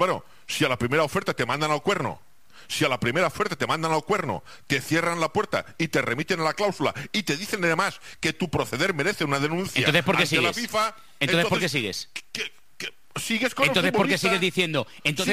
Bueno, si a la primera oferta te mandan al cuerno, te cierran la puerta y te remiten a la cláusula y te dicen además que tu proceder merece una denuncia. Entonces, ¿por qué ante sigues? la FIFA, Entonces, ¿por qué sigues? ¿Sigues con entonces el por qué futbolista? sigues diciendo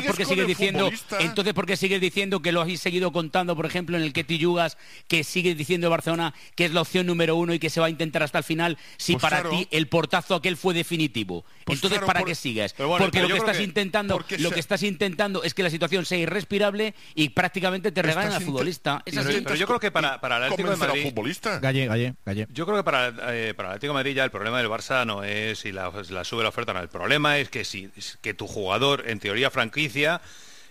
que sigues diciendo que lo habéis seguido contando, por ejemplo, en el Ketty Yugas, que sigues diciendo Barcelona que es la opción número 1 y que se va a intentar hasta el final, si pues para claro, ti el portazo aquel fue definitivo? Pues entonces claro, ¿para qué sigues? Pero bueno, porque pero lo que estás intentando es que la situación sea irrespirable y prácticamente te regalan al futbolista. Pero yo creo que para el Atlético de Madrid, futbolista. Galle. Yo creo que para el Atlético de Madrid ya el problema del Barça no es si la sube la oferta, no. El problema es que que tu jugador, en teoría franquicia,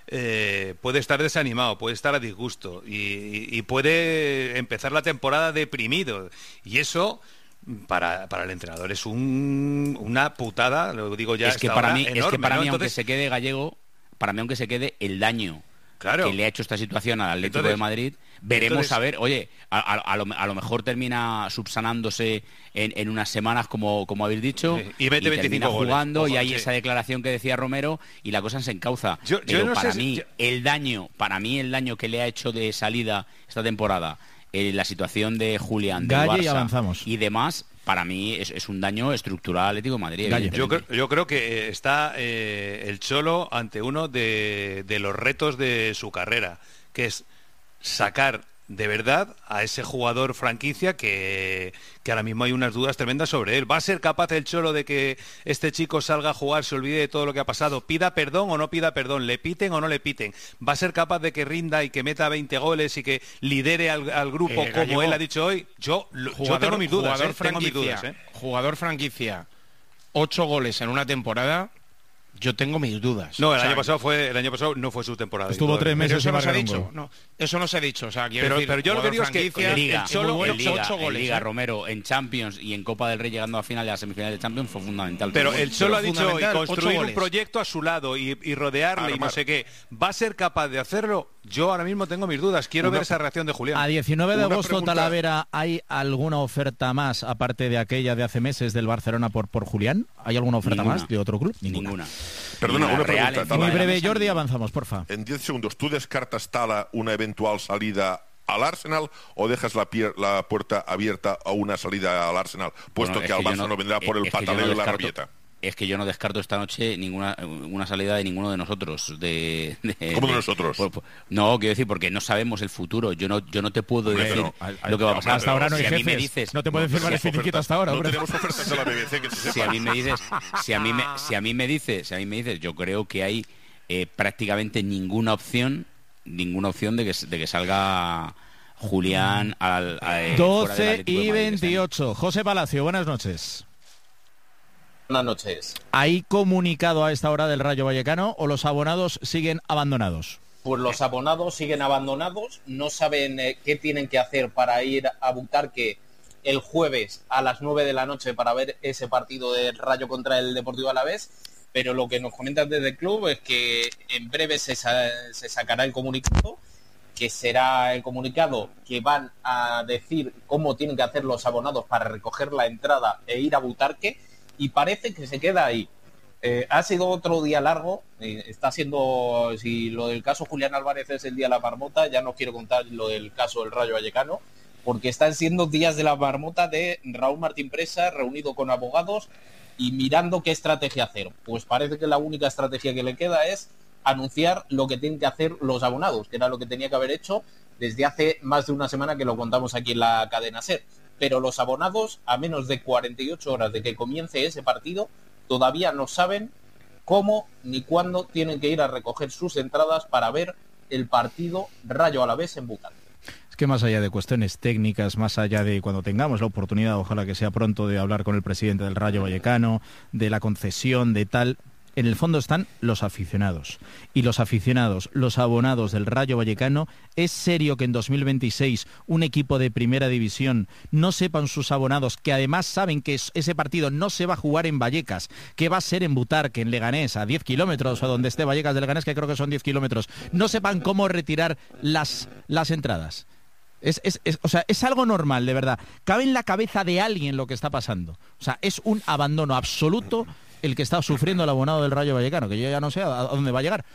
puede estar desanimado, puede estar a disgusto y puede empezar la temporada deprimido. Y eso, para el entrenador, es una putada, lo digo ya. Es que para mí, enorme, ¿no? Entonces, aunque se quede Gallego, para mí aunque se quede el daño que le ha hecho esta situación al Atlético de Madrid, veremos a ver, oye, a lo mejor termina subsanándose en unas semanas, como habéis dicho, y mete 25 termina goles. jugando. Ojo, y hay sí. esa declaración que decía Romero y la cosa se encauza. Yo no para sé mí, el daño que le ha hecho de salida esta temporada, la situación de Julián, del Galle, Barça y avanzamos. y demás, para mí es un daño estructural al Atlético de Madrid. Yo creo que está el Cholo ante uno de los retos de su carrera, que es sacar de verdad a ese jugador franquicia que ahora mismo hay unas dudas tremendas sobre él. ¿Va a ser capaz el Cholo de que este chico salga a jugar, se olvide de todo lo que ha pasado, pida perdón o no pida perdón, le piten o no le piten? ¿Va a ser capaz de que rinda y que meta 20 goles y que lidere al grupo como Gallego, él ha dicho hoy? Yo tengo mis dudas, tengo mis dudas. Jugador franquicia, 8 goles en una temporada. Yo tengo mis dudas. No, el año pasado no fue su temporada. Estuvo 3 meses eso sin no se ha marcar un dicho. gol. No, eso no se ha dicho. O sea, Pero yo lo que digo es que en Liga, el Cholo, en Liga, 8 goles. en Liga, Romero, en Champions y en Copa del Rey, llegando a final de las semifinales de Champions, fue fundamental. Pero el Cholo ha dicho hoy, fundamental, construir 8 un goles. proyecto a su lado y rodearle y no sé qué. ¿Va a ser capaz de hacerlo? Yo ahora mismo tengo mis dudas. Quiero ver esa reacción de Julián. A 19 de Una agosto, pregunta. Talavera, ¿hay alguna oferta más, aparte de aquella de hace meses del Barcelona por Julián? ¿Hay alguna oferta Ninguna. más de otro club? Ninguna. Perdona, una Real, pregunta. encima Muy de la breve, mesa, Jordi, ninguna. avanzamos, porfa. En 10 segundos, ¿tú descartas, Tala, una eventual salida al Arsenal o dejas la puerta abierta a una salida al Arsenal, puesto Bueno, que al Barça no vendrá por el es que yo pataleo no y la descarto- rabieta? Es que yo no descarto esta noche una salida de ninguno de nosotros. ¿Cómo de nosotros? No, quiero decir, porque no sabemos el futuro. Yo no te puedo Hombre, decir pero, lo que va a pasar. Hasta ahora no hay Si a mí me jefes. dices, No te pueden firmar el finiquito hasta ahora, No hombre. tenemos ofertas de la BBC que se sepa. si a mí me dices, yo creo que hay prácticamente ninguna opción de que salga Julián fuera del 12 Atlético de y Madrid este año. 28. José Palacio, buenas noches. Buenas noches. ¿Hay comunicado a esta hora del Rayo Vallecano o los abonados siguen abandonados? Pues los abonados siguen abandonados, no saben qué tienen que hacer para ir a Butarque el jueves a las 9 de la noche para ver ese partido del Rayo contra el Deportivo Alavés, pero lo que nos comentan desde el club es que en breve se sacará el comunicado, que será el comunicado que van a decir cómo tienen que hacer los abonados para recoger la entrada e ir a Butarque, y parece que se queda ahí. Ha sido otro día largo, está siendo, si lo del caso Julián Álvarez es el día de la marmota, ya no quiero contar lo del caso del Rayo Vallecano, porque están siendo días de la marmota de Raúl Martín Presa reunido con abogados y mirando qué estrategia hacer. Pues parece que la única estrategia que le queda es anunciar lo que tienen que hacer los abonados, que era lo que tenía que haber hecho desde hace más de una semana, que lo contamos aquí en la cadena SER. Pero los abonados, a menos de 48 horas de que comience ese partido, todavía no saben cómo ni cuándo tienen que ir a recoger sus entradas para ver el partido Rayo Alavés en Butarque. Es que más allá de cuestiones técnicas, más allá de cuando tengamos la oportunidad, ojalá que sea pronto, de hablar con el presidente del Rayo Vallecano, de la concesión, de tal, en el fondo están los aficionados. Y los aficionados, los abonados del Rayo Vallecano, ¿es serio que en 2026 un equipo de primera división no sepan sus abonados, que además saben que ese partido no se va a jugar en Vallecas, que va a ser en Butarque, en Leganés, a 10 kilómetros, o donde esté Vallecas de Leganés, que creo que son 10 kilómetros, no sepan cómo retirar las entradas? O sea, es algo normal, de verdad. Cabe en la cabeza de alguien lo que está pasando. O sea, es un abandono absoluto el que está sufriendo el abonado del Rayo Vallecano, que yo ya no sé a dónde va a llegar.